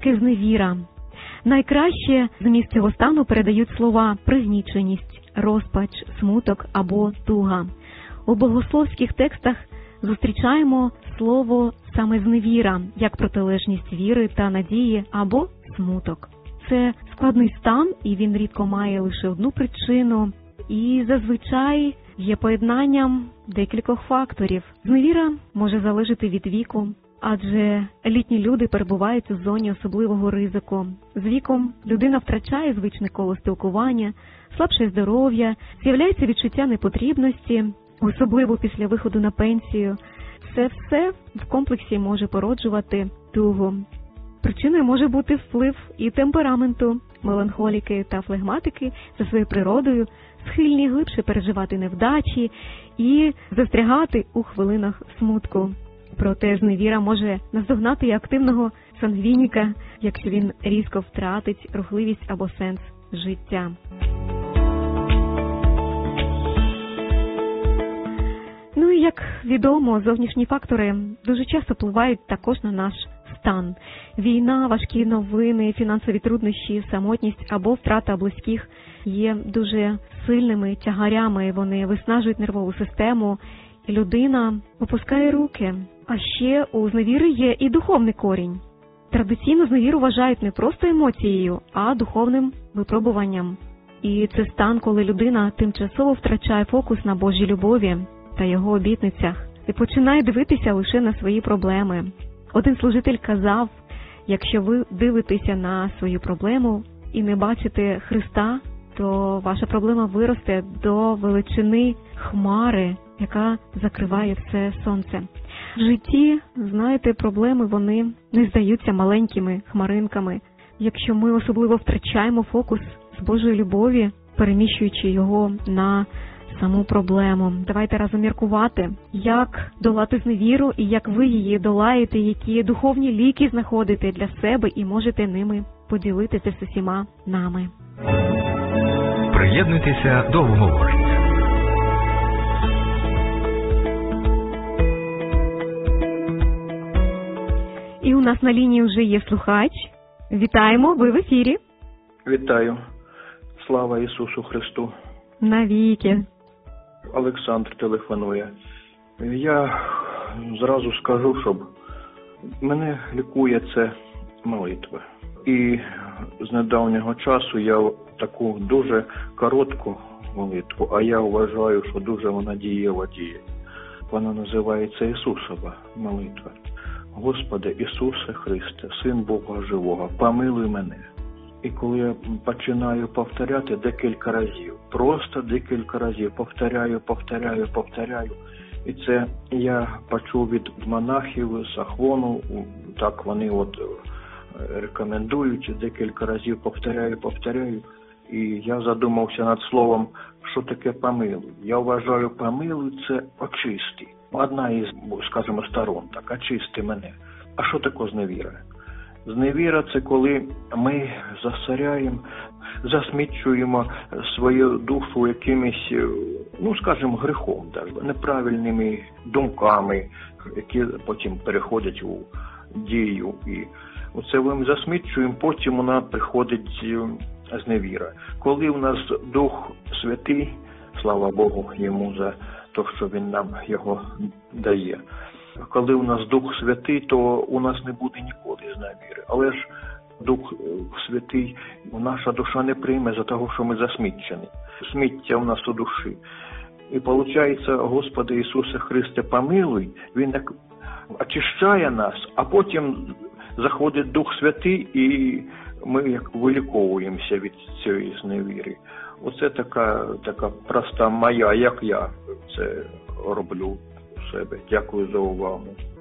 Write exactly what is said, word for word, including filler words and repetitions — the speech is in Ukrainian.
таке зневіра? Найкраще зміст цього стану передають слова пригніченість, розпач, смуток або туга. У богословських текстах зустрічаємо слово саме зневіра, як протилежність віри та надії або смуток. Це складний стан, і він рідко має лише одну причину, і зазвичай є поєднанням декількох факторів. Зневіра може залежати від віку, адже літні люди перебувають у зоні особливого ризику. З віком людина втрачає звичне коло спілкування, слабше здоров'я, з'являється відчуття непотрібності, особливо після виходу на пенсію. Це все в комплексі може породжувати тугу. Причиною може бути вплив і темпераменту. Меланхоліки та флегматики за своєю природою схильні глибше переживати невдачі і застрягати у хвилинах смутку. Проте зневіра може наздогнати і активного сангвініка, якщо він різко втратить рухливість або сенс життя. Ну і як відомо, зовнішні фактори дуже часто впливають також на наш стан. Війна, важкі новини, фінансові труднощі, самотність або втрата близьких є дуже сильними тягарями. Вони виснажують нервову систему, і людина опускає руки. А ще у зневіри є і духовний корінь. Традиційно зневіру вважають не просто емоцією, а духовним випробуванням. І це стан, коли людина тимчасово втрачає фокус на Божій любові та його обітницях і починає дивитися лише на свої проблеми. Один служитель казав, якщо ви дивитеся на свою проблему і не бачите Христа, то ваша проблема виросте до величини хмари, яка закриває все сонце. В житті, знаєте, проблеми, вони не здаються маленькими хмаринками. Якщо ми особливо втрачаємо фокус з Божої любові, переміщуючи його на саму проблему. Давайте разом міркувати, як долати зневіру і як ви її долаєте, які духовні ліки знаходите для себе і можете ними поділитися з усіма нами. Приєднуйтеся до обговорення. І у нас на лінії вже є слухач. Вітаємо, ви в ефірі. Вітаю. Слава Ісусу Христу. Навіки. Олександр телефонує. Я зразу скажу, щоб мене лікує це молитва. І з недавнього часу я таку дуже коротку молитву, а я вважаю, що дуже вона дієва діє. Вона називається Ісусова молитва. Господи Ісусе Христе, Син Бога Живого, помилуй мене. І коли я починаю повторяти декілька разів, просто декілька разів, повторяю, повторяю, повторяю. І це я почув від монахів з Ахвону, так вони от рекомендують, декілька разів повторяю, повторяю. І я задумався над словом, що таке помилуй. Я вважаю, помилуй – це очисти. Одна із, скажімо, сторон, так, очисти мене. А що таке зневіра? Зневіра – це коли ми засоряємо, засмічуємо свою душу якимось, ну, скажімо, гріхом, так, неправильними думками, які потім переходять у дію. І оце ми засмічуємо, потім вона приходить зневіра. Коли у нас Дух Святий, слава Богу йому за те, що він нам його дає, коли у нас Дух Святий, то у нас не буде ніколи зневіри. Але ж Дух Святий наша душа не прийме за того, що ми засмічені. Сміття у нас у душі. І виходить, Господи Ісусе Христе, помилуй, Він так очищає нас, а потім заходить Дух Святий і ми як виліковуємося від цієї зневіри. Оце така, така проста моя, як я це роблю в себе. Дякую за увагу.